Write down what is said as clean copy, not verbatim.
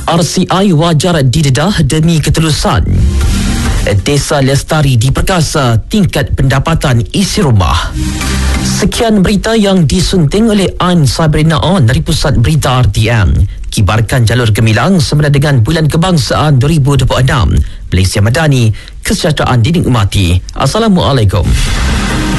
RCI wajar didedah demi ketulusan. Desa Lestari diperkasa tingkat pendapatan isi rumah. Sekian berita yang disunting oleh Ain Sabrina On dari Pusat Berita RTM. Kibarkan jalur gemilang semasa dengan Bulan Kebangsaan 2026. Malaysia Madani, kesejahteraan dinikmati. Assalamualaikum.